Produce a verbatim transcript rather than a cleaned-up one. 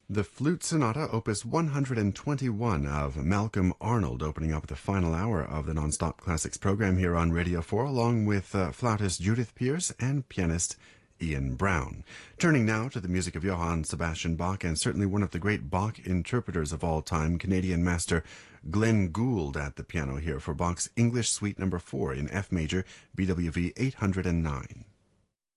The Flute Sonata, opus one hundred twenty-one of Malcolm Arnold, opening up the final hour of the Nonstop Classics program here on Radio four, along with uh, flautist Judith Pierce and pianist Ian Brown. Turning now to the music of Johann Sebastian Bach, and certainly one of the great Bach interpreters of all time, Canadian master Glenn Gould at the piano here for Bach's English Suite number four in F major, B W V eight hundred nine.